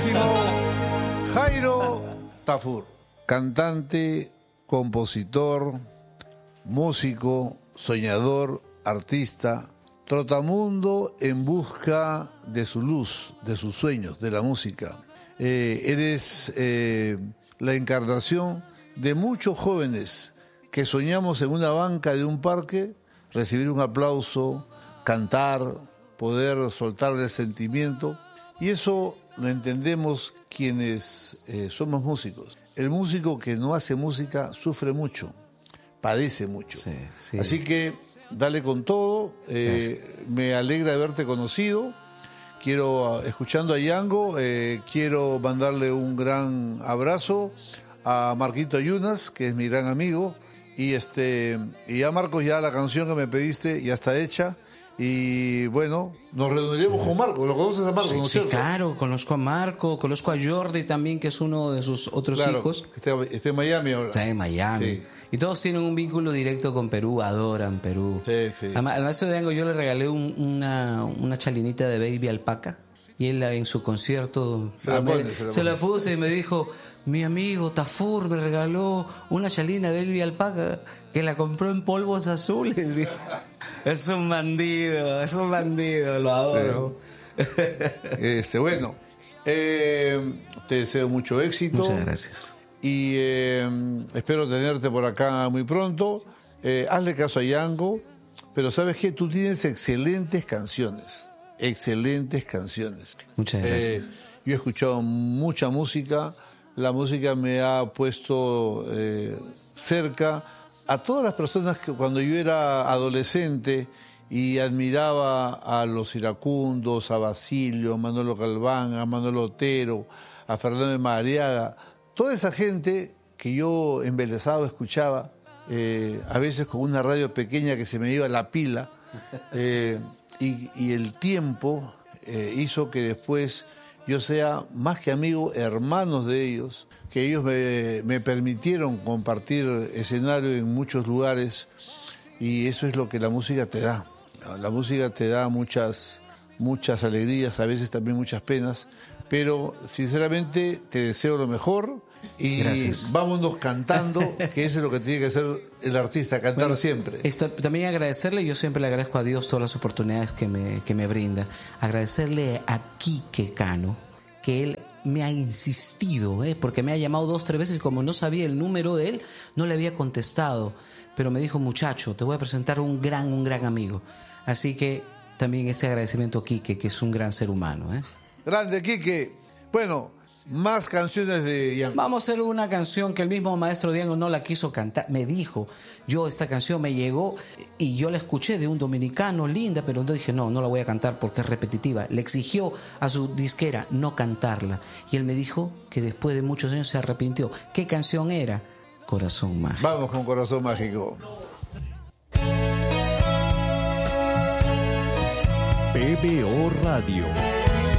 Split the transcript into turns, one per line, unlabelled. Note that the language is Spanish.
Jairo Tafur, cantante, compositor, músico, soñador, artista, trotamundo en busca de su luz, de sus sueños, de la música. Eres la encarnación de muchos jóvenes que soñamos en una banca de un parque, recibir un aplauso, cantar, poder soltar el sentimiento, y eso lo entendemos quienes somos músicos. El músico que no hace música sufre mucho, padece mucho. Sí, sí. Así que dale con todo. Me alegra haberte conocido. Escuchando a Yango, quiero mandarle un gran abrazo a Marquito Ayunas, que es mi gran amigo. Y ya, Marcos, ya la canción que me pediste ya está hecha. Y bueno, nos reuniremos con Marco. ¿Lo conoces a Marco?
Sí,
¿no es
sí,
cierto?
claro, conozco a Marco, conozco a Jordi también, que es uno de sus otros hijos.
Está en Miami ahora.
Está en Miami. Sí. Y todos tienen un vínculo directo con Perú, adoran Perú.
Sí.
Al maestro de Yango yo le regalé una chalinita de Baby Alpaca, y él en su concierto se la puse y me dijo: mi amigo Tafur me regaló una chalina de Baby Alpaca que la compró en polvos azules. Es un bandido, lo adoro.
Sí. Bueno, te deseo mucho éxito.
Muchas gracias.
Y espero tenerte por acá muy pronto. Hazle caso a Yango, pero ¿sabes qué? Tú tienes excelentes canciones.
Muchas gracias.
Yo he escuchado mucha música. La música me ha puesto cerca a todas las personas que cuando yo era adolescente y admiraba a los iracundos, a Basilio, a Manolo Galván, a Manuel Otero, a Fernando de Madariaga, toda esa gente que yo embelesado escuchaba, a veces con una radio pequeña que se me iba la pila, y el tiempo hizo que después yo sea más que amigo, hermanos de ellos, que ellos me permitieron compartir escenario en muchos lugares, y eso es lo que la música te da. La música te da muchas alegrías, a veces también muchas penas, pero sinceramente te deseo lo mejor y
gracias.
Vámonos cantando, que eso es lo que tiene que hacer el artista, cantar siempre.
También agradecerle, yo siempre le agradezco a Dios todas las oportunidades que me brinda. Agradecerle a Quique Cano, que él me ha insistido, porque me ha llamado 2 o 3 veces y como no sabía el número de él, no le había contestado. Pero me dijo: muchacho, te voy a presentar un gran amigo. Así que también ese agradecimiento a Quique, que es un gran ser humano.
Grande, Quique. Bueno, más canciones de Yango.
Vamos a hacer una canción que el mismo maestro Yango no la quiso cantar. Me dijo, esta canción me llegó y yo la escuché de un dominicano, linda, pero entonces dije, no la voy a cantar porque es repetitiva. Le exigió a su disquera no cantarla. Y él me dijo que después de muchos años se arrepintió. ¿Qué canción era? Corazón Mágico.
Vamos con Corazón Mágico.
PBO Radio.